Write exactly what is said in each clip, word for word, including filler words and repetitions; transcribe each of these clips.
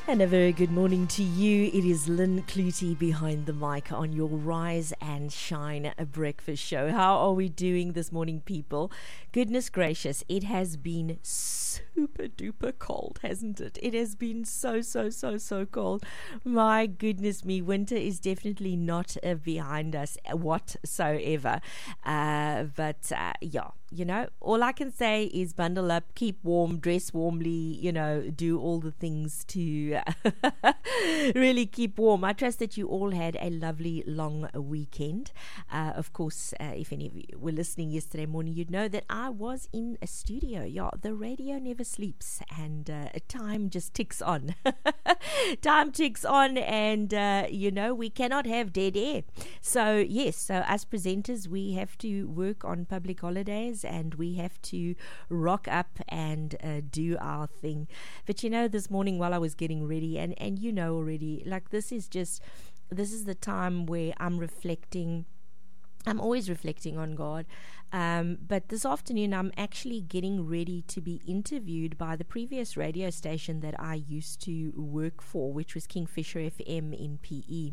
And a very good morning to you. It is Lynn Clutie behind the mic on your Rise and Shine a breakfast show. How are we doing this morning, people? Goodness gracious, it has been super duper cold, hasn't it? It has been so, so, so, so cold. My goodness me, winter is definitely not uh, behind us whatsoever. Uh, but uh, yeah, you know, all I can say is bundle up, keep warm, dress warmly, you know, do all the things to really keep warm. I trust that you all had a lovely long weekend. Uh, of course, uh, if any of you were listening yesterday morning, you'd know that I was in a studio. Yeah, the radio never sleeps, and uh, time just ticks on. Time ticks on, and uh, you know, we cannot have dead air. So yes, so as presenters, we have to work on public holidays, and we have to rock up and uh, do our thing. But you know, this morning while I was getting ready, and and you know already, like this is just this is the time where I'm reflecting. I'm always reflecting on God, um, but this afternoon I'm actually getting ready to be interviewed by the previous radio station that I used to work for, which was Kingfisher F M in P E.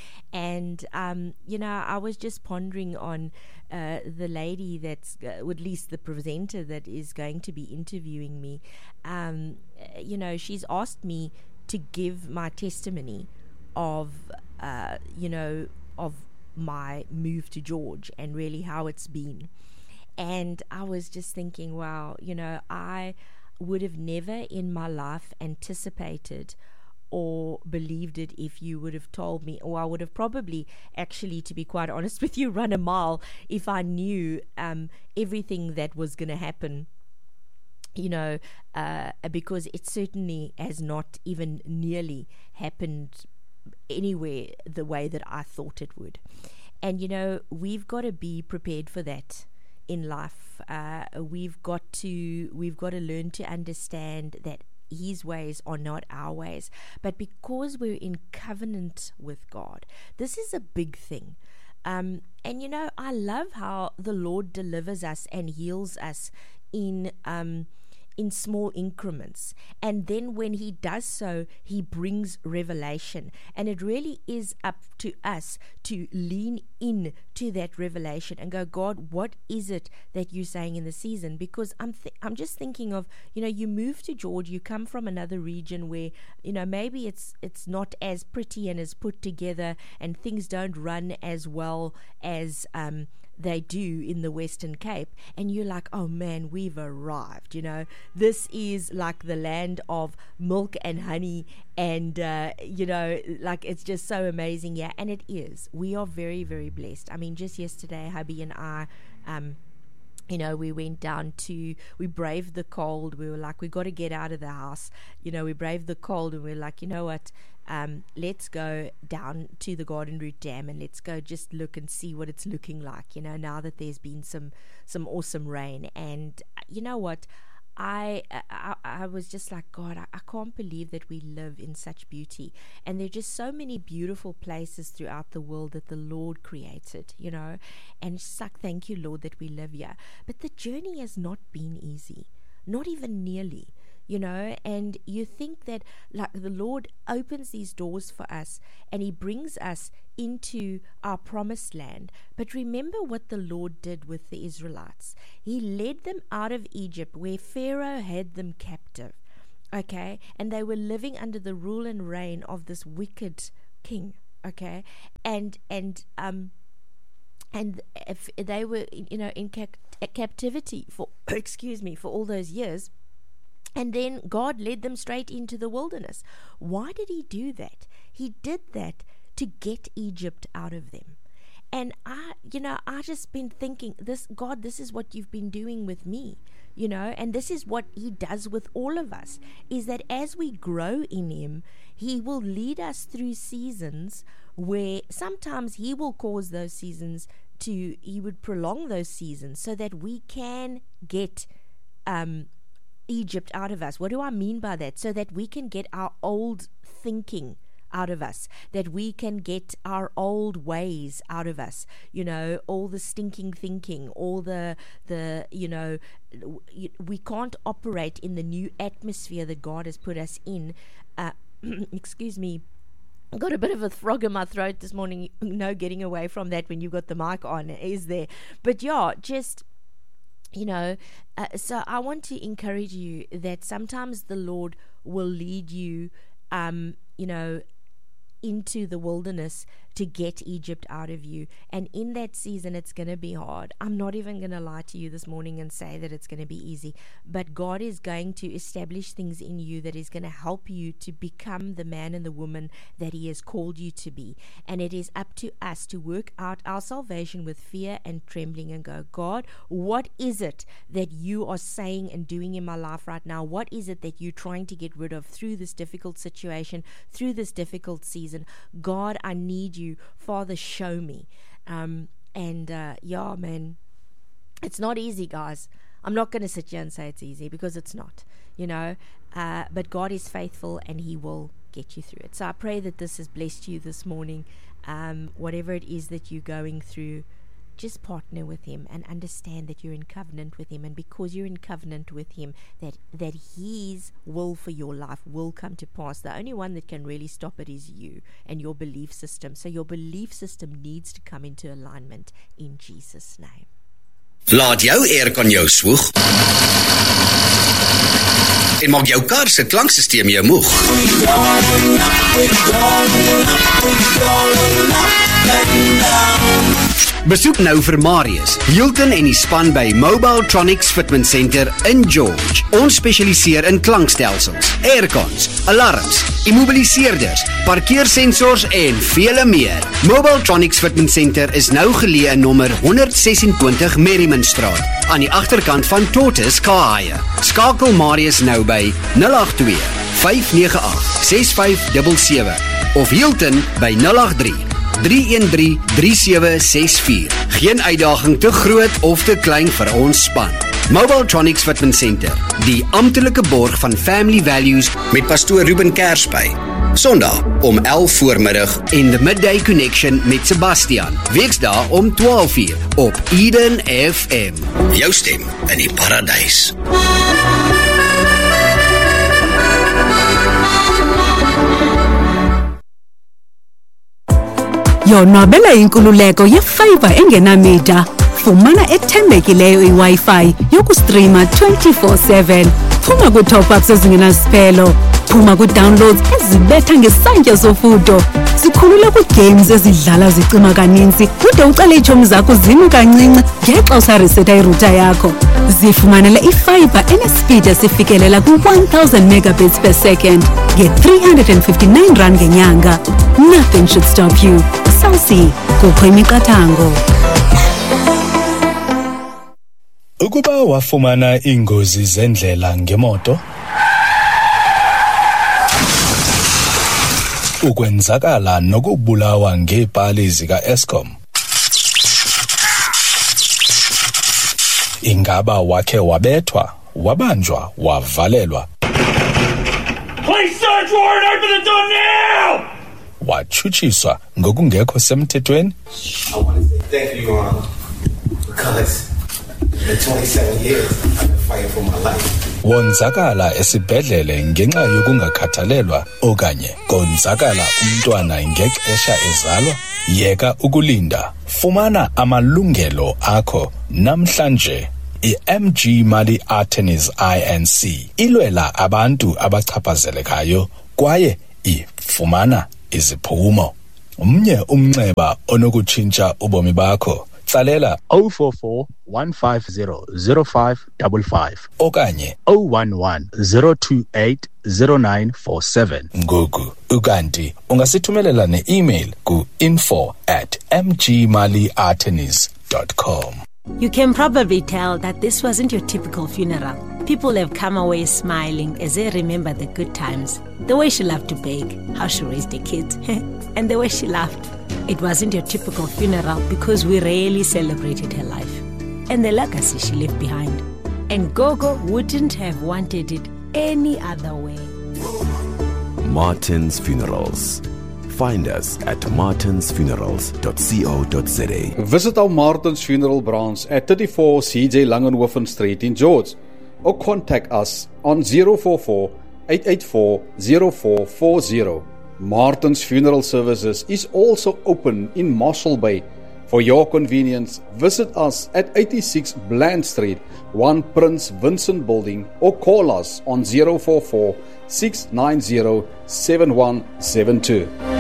And, um, you know, I was just pondering on uh, the lady that's, uh, or at least the presenter that is going to be interviewing me. Um, you know, she's asked me to give my testimony of, uh, you know, of my move to George and really how it's been. And I was just thinking, wow, you know, I would have never in my life anticipated or believed it if you would have told me, or I would have probably actually, to be quite honest with you, run a mile if I knew um, everything that was going to happen, you know, uh, because it certainly has not even nearly happened anywhere the way that I thought it would. And, you know, we've got to be prepared for that in life. Uh, we've got to, we've got to learn to understand that His ways are not our ways, but because we're in covenant with God, this is a big thing. Um, and you know, I love how the Lord delivers us and heals us in um, in small increments, and then when He does so, He brings revelation, and it really is up to us to lean in to that revelation and go, God, what is it that you're saying in the season? Because I'm th- I'm just thinking of, you know, you move to George, you come from another region where, you know, maybe it's it's not as pretty and as put together, and things don't run as well as um they do in the Western Cape, and you're like, oh man, we've arrived, you know, this is like the land of milk and honey, and uh, you know, like it's just so amazing. Yeah, and it is. We are very, very blessed. I mean, just yesterday, hubby and I, um you know, we went down to, we braved the cold. We were like, we got to get out of the house. You know, we braved the cold, and we we're like, you know what, um, let's go down to the Garden Route Dam and let's go just look and see what it's looking like, you know, now that there's been some, some awesome rain. And you know what, I, I I was just like, God, I, I can't believe that we live in such beauty. And there are just so many beautiful places throughout the world that the Lord created, you know. And it's just like, thank you, Lord, that we live here. But the journey has not been easy, not even nearly, you know. And you think that, like, the Lord opens these doors for us and He brings us into our promised land. But remember what the Lord did with the Israelites. He led them out of Egypt, where Pharaoh had them captive, okay, and they were living under the rule and reign of this wicked king, okay, and and um and if they were, you know, in ca- captivity for excuse me for all those years. And then God led them straight into the wilderness. Why did He do that? He did that to get Egypt out of them. And I, you know, I just been thinking, this, God, this is what you've been doing with me, you know, and this is what He does with all of us, is that as we grow in Him, He will lead us through seasons where sometimes He will cause those seasons to, He would prolong those seasons so that we can get, um, Egypt out of us. What do I mean by that? So that we can get our old thinking out of us, that we can get our old ways out of us, you know, all the stinking thinking, all the, the you know, we can't operate in the new atmosphere that God has put us in uh, excuse me, I got a bit of a frog in my throat this morning. No getting away from that when you got the mic on, is there? But yeah, just, you know, uh, so I want to encourage you that sometimes the Lord will lead you, um, you know, into the wilderness to get Egypt out of you. And in that season, it's going to be hard. I'm not even going to lie to you this morning and say that it's going to be easy. But God is going to establish things in you that is going to help you to become the man and the woman that He has called you to be. And it is up to us to work out our salvation with fear and trembling and go, God, what is it that you are saying and doing in my life right now? What is it that you're trying to get rid of through this difficult situation, through this difficult season? God, I need you. Father, show me. Um, and uh, yeah, man, it's not easy, guys. I'm not going to sit here and say it's easy, because it's not, you know. Uh, but God is faithful, and He will get you through it. So I pray that this has blessed you this morning. Um, whatever it is that you're going through, just partner with Him and understand that you're in covenant with Him. And because you're in covenant with Him, that, that His will for your life will come to pass. The only one that can really stop it is you and your belief system. So your belief system needs to come into alignment in Jesus' name. Laat jou aircon jou swoeg en maak jou kar se klanksysteem jou moeg. Besoek nou vir Marius, Hilton en die span by Mobile Tronics Fitment Center in George. Ons spesialiseer in klankstelsels, aircons, alarms, immobiliseerders, parkeersensors en vele meer. Mobile Tronics Fitment Center is nou geleë in nommer honderd sesentwintig Merrimanstraat aan die agterkant van Tortoise Car Hire. Skakel Marius nou by nul agt twee, vyf nege agt, ses vyf sewe sewe of Hilton by nul agt drie, drie een drie, drie sewe ses vier. Geen uitdaging te groot of te klein vir ons span. Mobile Tronics Fitment Center, die amptelike borg van Family Values met pastoor Ruben Kersby. Sondag om elf voormiddag en The Midday Connection met Sebastian. Weksdae om twaalf uur op Eden F M. Jou stem in die paradys. Yonwabela inkululeko ye-fiber engenamida. Fumana ethembekileyo i-Wi-Fi yokustrima twenty-four seven. Phuma ku-top-ups ezingenasiphelo. Phuma ku-downloads ezibetha ngesantya sofudo. Sikhulule ku-games ezidlala zicima kaninzi kude ucale iitshomi zakho zime kancinci ngexa usariseta irouter yakho. Zifumanele i-fiber enespeed esifikelela ku-one thousand megabits per second nge-three hundred fifty-nine rand ngenyanga. Nothing should stop you. Sausi, kukho imiqathango. Ukuba wafumana ingozi zendlela ngemoto, ukwenzakala nokubulawa ngeepali zika Eskom, ingaba wakhe wabethwa, wabanjwa, wavalelwa, Police search warrant, open the door now! wachuchiswa ngokungekho semthethweni? I want to say thank you, um, because in twenty-seven years I've been fighting for my life. Wonzakala esibhedlele ngenxa yokungakhathalelwa okanye konzakala umntwana ngexesha ezalwa? Yeka ukulinda, fumana amalungelo akho namhlanje. I-M G Mali Attorneys I N C ilwela abantu abachaphazelekayo kwaye ifumana iziphumo. Umnye umnxeba onokutshintsha ubomi bakho, tsalela zero four four, one five zero, zero five five five okanye zero one one, zero two eight, zero nine four seven. ngoku ukanti ungasithumelela ne-email ku info at m g mali attorneys dot com. You can probably tell that this wasn't your typical funeral. People have come away smiling as they remember the good times. The way she loved to bake, how she raised the kids, and the way she laughed. It wasn't your typical funeral because we rarely celebrated her life and the legacy she left behind. And Gogo wouldn't have wanted it any other way. Martin's Funerals. Find us at martins funerals dot co dot za. Visit our Martin's Funeral branch at thirty-four C J Langenhoven Street in George, or contact us on zero four four, eight eight four, zero four four zero. Martin's Funeral Services is also open in Mossel Bay. For your convenience, visit us at eighty-six Bland Street, one Prince Vincent Building, or call us on zero four four, six nine zero, seven one seven two.